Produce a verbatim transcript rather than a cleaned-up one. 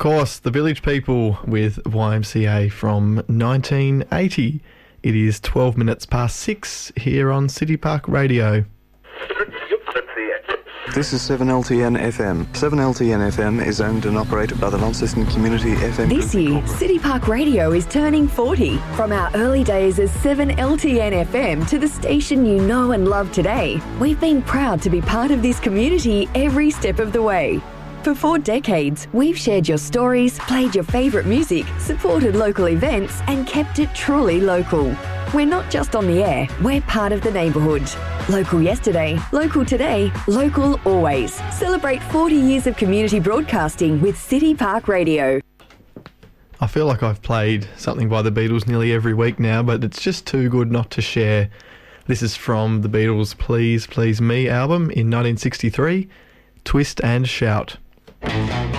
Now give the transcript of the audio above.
course, the Village People with Y M C A from nineteen eighty. It is twelve minutes past six here on City Park Radio. This is seven L T N F M. seven L T N F M is owned and operated by the Launceston Community F M. This year, City Park Radio is turning forty. From our early days as seven L T N F M to the station you know and love today, we've been proud to be part of this community every step of the way. For four decades, we've shared your stories, played your favourite music, supported local events and kept it truly local. We're not just on the air, we're part of the neighbourhood. Local yesterday, local today, local always. Celebrate forty years of community broadcasting with City Park Radio. I feel like I've played something by the Beatles nearly every week now, but it's just too good not to share. This is from the Beatles' Please Please Me album in nineteen sixty-three, Twist and Shout.